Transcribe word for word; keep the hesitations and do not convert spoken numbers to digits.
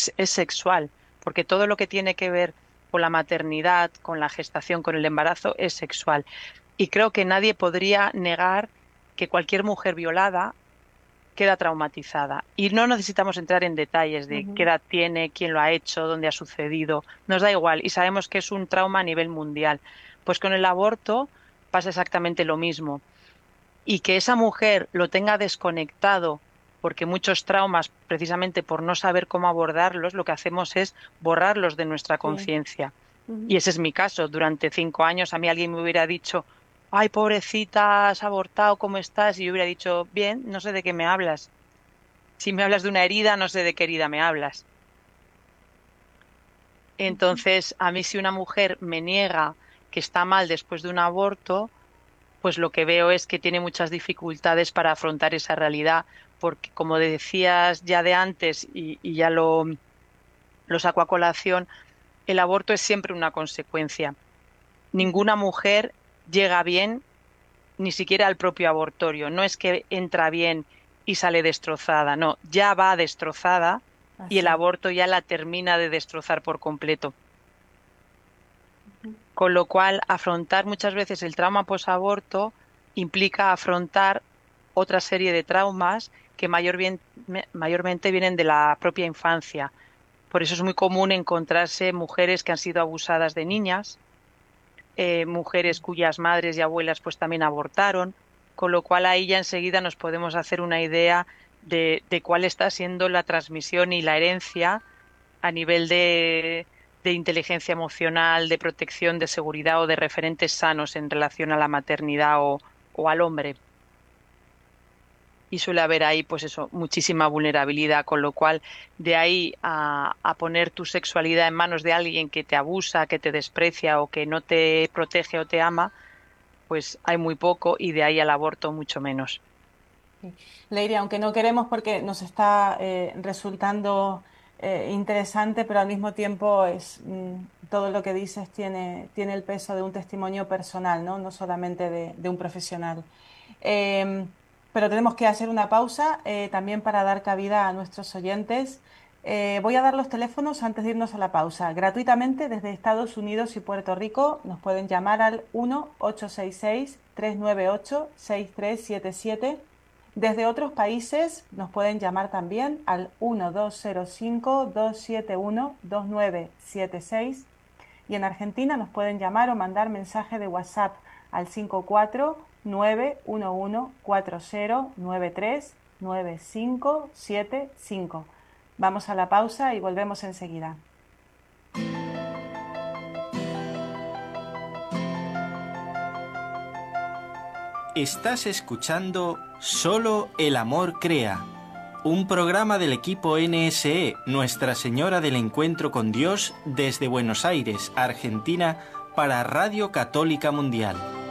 es, es sexual, porque todo lo que tiene que ver con la maternidad, con la gestación, con el embarazo, es sexual. Y creo que nadie podría negar que cualquier mujer violada queda traumatizada. Y no necesitamos entrar en detalles de qué Ujú. edad tiene, quién lo ha hecho, dónde ha sucedido. Nos da igual y sabemos que es un trauma a nivel mundial. Pues con el aborto pasa exactamente lo mismo. Y que esa mujer lo tenga desconectado, porque muchos traumas, precisamente por no saber cómo abordarlos, lo que hacemos es borrarlos de nuestra Sí. conciencia. Y Ujú. ese es mi caso. Durante cinco años a mí alguien me hubiera dicho, ay, pobrecita, has abortado, ¿cómo estás? Y yo hubiera dicho, bien, no sé de qué me hablas. Si me hablas de una herida, no sé de qué herida me hablas. Entonces, a mí si una mujer me niega que está mal después de un aborto, pues lo que veo es que tiene muchas dificultades para afrontar esa realidad, porque como decías ya de antes y, y ya lo, lo saco a colación, el aborto es siempre una consecuencia. Ujú. Ninguna mujer llega bien ni siquiera al propio abortorio. No es que entra bien y sale destrozada, no, ya va destrozada y el Así es. aborto ya la termina de destrozar por completo. Ujú. Con lo cual, afrontar muchas veces el trauma posaborto implica afrontar otra serie de traumas que mayor bien- me- mayormente vienen de la propia infancia. Por eso es muy común encontrarse mujeres que han sido abusadas de niñas, eh, mujeres cuyas madres y abuelas pues también abortaron, con lo cual ahí ya enseguida nos podemos hacer una idea de, de cuál está siendo la transmisión y la herencia a nivel de, de inteligencia emocional, de protección, de seguridad o de referentes sanos en relación a la maternidad o, o al hombre. Y suele haber ahí, pues eso, muchísima vulnerabilidad, con lo cual de ahí a, a poner tu sexualidad en manos de alguien que te abusa, que te desprecia o que no te protege o te ama, pues hay muy poco y de ahí al aborto mucho menos. Sí. Leire, aunque no queremos porque nos está eh, resultando eh, interesante, pero al mismo tiempo es mm, todo lo que dices tiene, tiene el peso de un testimonio personal, ¿no? No solamente de, de un profesional. Em, pero tenemos que hacer una pausa eh, también para dar cabida a nuestros oyentes. Eh, voy a dar los teléfonos antes de irnos a la pausa. Gratuitamente desde Estados Unidos y Puerto Rico nos pueden llamar al uno ocho seis seis, tres nueve ocho, seis tres siete siete. Desde otros países nos pueden llamar también al uno dos cero cinco, dos siete uno, dos nueve siete seis y en Argentina nos pueden llamar o mandar mensaje de WhatsApp al cinco cuatro nueve uno uno cuatro cero nueve tres nueve cinco siete cinco. Vamos a la pausa y volvemos enseguida. Estás escuchando Solo el amor crea, un programa del equipo N S E, Nuestra Señora del Encuentro con Dios, desde Buenos Aires, Argentina, para Radio Católica Mundial.